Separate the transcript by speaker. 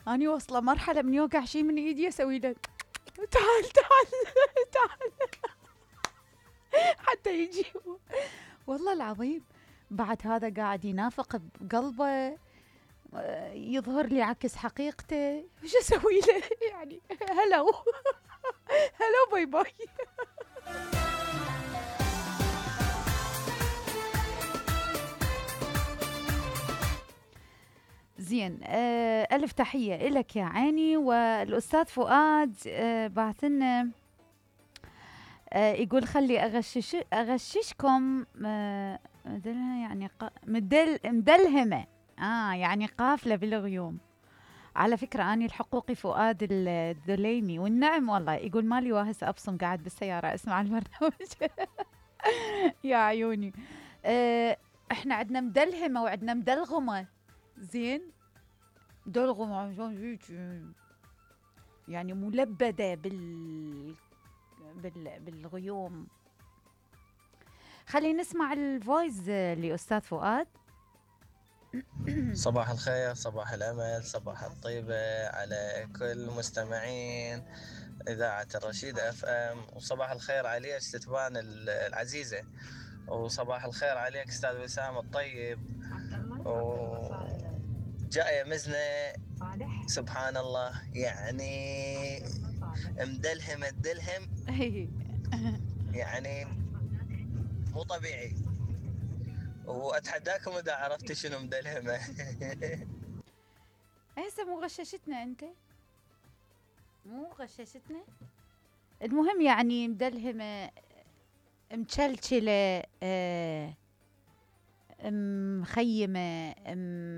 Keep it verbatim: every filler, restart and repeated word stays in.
Speaker 1: أني واصلة مرحلة من يوقع شي من إيدي أسوي له تعال تعال تعال حتى يجي. والله العظيم بعد هذا قاعد ينافق بقلبه، آه، يظهر لي عكس حقيقته، وش أسوي له يعني؟ هلو هلو باي باي. زين، آه ألف تحية إلك يا عيني. والأستاذ فؤاد آه بعثنا، آه يقول خلي أغشش أغششكم، آه مدلها يعني قا مدل مدلهمة، آه يعني قافلة بالغيوم. على فكرة أني الحقوقي فؤاد الذليمي، والنعم والله. يقول مالي واهس أبصم قاعد بالسيارة أسمع البرنامج. يا عيوني. آه احنا عندنا مدلهمة وعندنا مدلغمة. زين، دلغمة يعني ملبدة بال... بال... بالغيوم. خلينا نسمع الفويس لأستاذ فؤاد.
Speaker 2: صباح الخير، صباح الأمل، صباح الطيبة على كل مستمعين إذاعة الرشيدة اف ام، وصباح الخير عليك ستبان العزيزة، وصباح الخير عليك أستاذ وسام الطيب. وجاية مزنة سبحان الله، يعني مدلهم الدلهم، يعني مو طبيعي. وأتحداكم إذا عرفت شنو مدلهمة.
Speaker 1: هسه مو غششتنا أنت، مو غششتنا. المهم يعني مدلهمة، مشلشلة، آه، مخيمة،